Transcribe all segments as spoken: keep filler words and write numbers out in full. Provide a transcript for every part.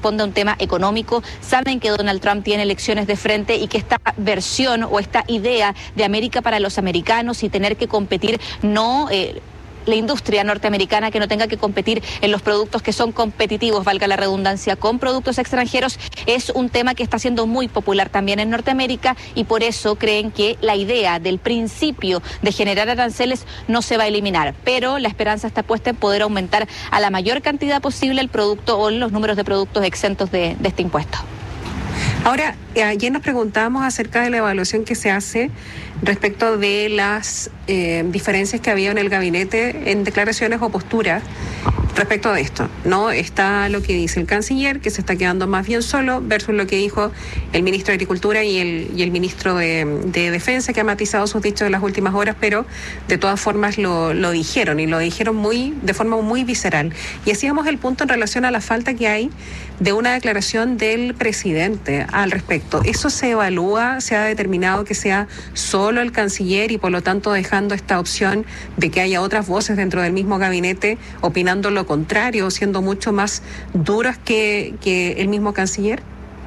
corresponde a un tema económico. Saben que Donald Trump tiene elecciones de frente y que esta versión o esta idea de América para los americanos y tener que competir no... Eh, la industria norteamericana que no tenga que competir en los productos que son competitivos, valga la redundancia, con productos extranjeros, es un tema que está siendo muy popular también en Norteamérica y por eso creen que la idea del principio de generar aranceles no se va a eliminar, pero la esperanza está puesta en poder aumentar a la mayor cantidad posible el producto o los números de productos exentos de, de este impuesto. Ahora, ayer nos preguntábamos acerca de la evaluación que se hace respecto de las eh, diferencias que había en el gabinete en declaraciones o posturas respecto de esto, ¿no? Está lo que dice el canciller, que se está quedando más bien solo, versus lo que dijo el ministro de Agricultura y el, y el ministro de, de Defensa, que ha matizado sus dichos en las últimas horas, pero de todas formas lo, lo dijeron, y lo dijeron muy de forma muy visceral. Y hacíamos el punto en relación a la falta que hay de una declaración del presidente al respecto. ¿Eso se evalúa? ¿Se ha determinado que sea solo el canciller y por lo tanto dejando esta opción de que haya otras voces dentro del mismo gabinete opinando lo contrario, siendo mucho más duras que, que el mismo canciller?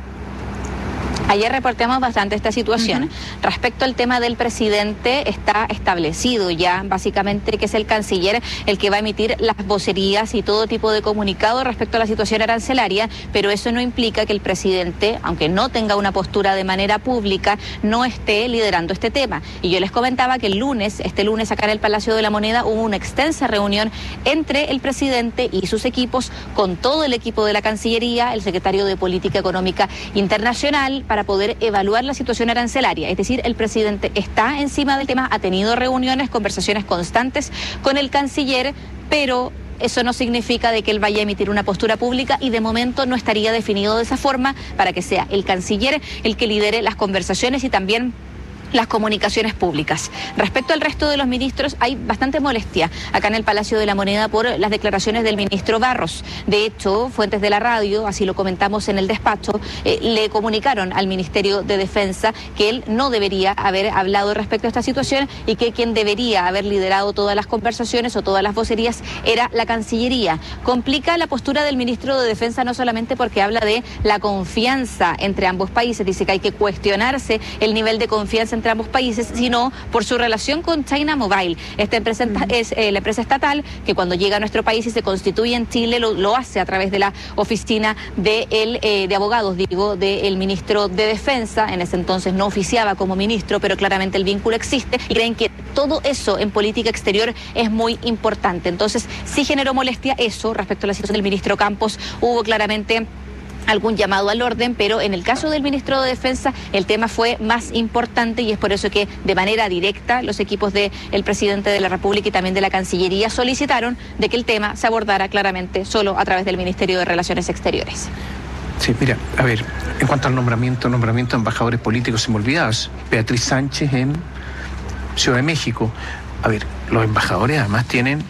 Ayer reportamos bastante esta situación. Uh-huh. Respecto al tema del presidente, está establecido ya básicamente que es el canciller el que va a emitir las vocerías y todo tipo de comunicado respecto a la situación arancelaria, pero eso no implica que el presidente, aunque no tenga una postura de manera pública, no esté liderando este tema. Y yo les comentaba que el lunes, este lunes acá en el Palacio de la Moneda, hubo una extensa reunión entre el presidente y sus equipos, con todo el equipo de la Cancillería, el secretario de Política Económica Internacional, para para poder evaluar la situación arancelaria. Es decir, el presidente está encima del tema, ha tenido reuniones, conversaciones constantes con el canciller, pero eso no significa de que él vaya a emitir una postura pública y de momento no estaría definido de esa forma para que sea el canciller el que lidere las conversaciones y también las comunicaciones públicas. Respecto al resto de los ministros, hay bastante molestia acá en el Palacio de la Moneda por las declaraciones del ministro Barros. De hecho, fuentes de la radio, así lo comentamos en el despacho, eh, le comunicaron al Ministerio de Defensa que él no debería haber hablado respecto a esta situación y que quien debería haber liderado todas las conversaciones o todas las vocerías era la Cancillería. Complica la postura del ministro de Defensa no solamente porque habla de la confianza entre ambos países, dice que hay que cuestionarse el nivel de confianza entre ambos países, sino por su relación con China Mobile. Esta empresa uh-huh. es eh, la empresa estatal que cuando llega a nuestro país y se constituye en Chile lo, lo hace a través de la oficina de, el, eh, de abogados, digo, del ministro de Defensa. En ese entonces no oficiaba como ministro, pero claramente el vínculo existe y creen que todo eso en política exterior es muy importante. Entonces sí generó molestia eso respecto a la situación del ministro Campos. Hubo claramente algún llamado al orden, pero en el caso del ministro de Defensa el tema fue más importante y es por eso que de manera directa los equipos del presidente de la República y también de la Cancillería solicitaron de que el tema se abordara claramente solo a través del Ministerio de Relaciones Exteriores. Sí, mira, a ver, en cuanto al nombramiento, nombramiento de embajadores políticos, se me olvidas, Beatriz Sánchez en Ciudad de México. A ver, los embajadores además tienen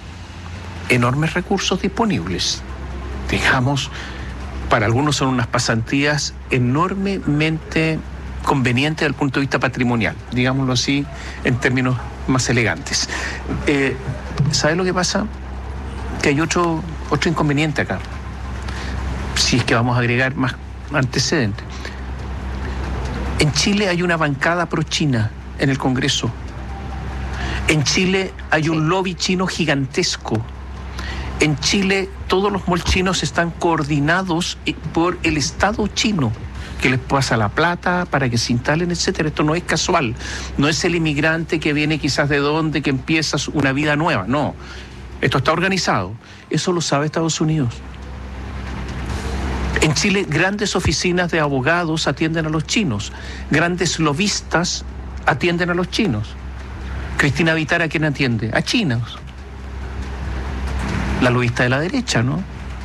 enormes recursos disponibles. Digamos, para algunos son unas pasantías enormemente convenientes desde el punto de vista patrimonial, digámoslo así, en términos más elegantes. Eh, ¿Sabes lo que pasa? Que hay otro, otro inconveniente acá, si es que vamos a agregar más antecedentes. En Chile hay una bancada pro-China en el Congreso. En Chile hay un lobby chino gigantesco. En Chile todos los malls chinos están coordinados por el Estado chino, que les pasa la plata para que se instalen, etcétera. Esto no es casual, no es el inmigrante que viene quizás de donde, que empieza una vida nueva, no. Esto está organizado. Eso lo sabe Estados Unidos. En Chile grandes oficinas de abogados atienden a los chinos, grandes lobistas atienden a los chinos. Cristina Vitar, ¿a quién atiende? A chinos. La lobista de la derecha, ¿no?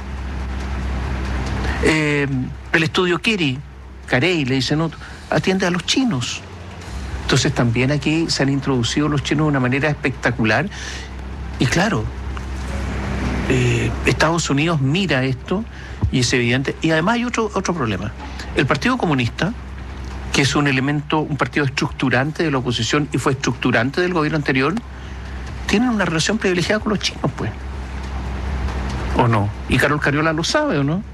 Eh, el estudio Kiri, Carey, le dicen otro, atiende a los chinos. Entonces también aquí se han introducido los chinos de una manera espectacular. Y claro, eh, Estados Unidos mira esto y es evidente. Y además hay otro, otro problema. El Partido Comunista, que es un elemento, un partido estructurante de la oposición y fue estructurante del gobierno anterior, tienen una relación privilegiada con los chinos, pues. ¿O no? Y Carol Cariola lo sabe, ¿o no?